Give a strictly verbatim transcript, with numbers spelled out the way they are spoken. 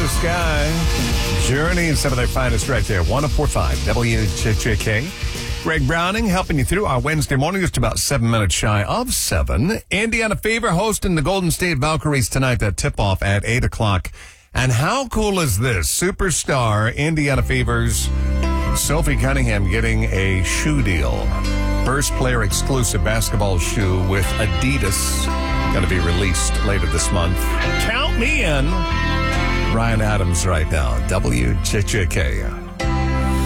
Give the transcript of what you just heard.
the sky. Journey and some of their finest right there. one oh four point five W J J K. Greg Browning helping you through our Wednesday morning, just about seven minutes shy of seven. Indiana Fever hosting the Golden State Valkyries tonight. That tip-off at eight o'clock. And how cool is this? Superstar Indiana Fever's Sophie Cunningham getting a shoe deal. First player exclusive basketball shoe with Adidas. Going to be released later this month. Count me in. Ryan Adams right now. W J J K.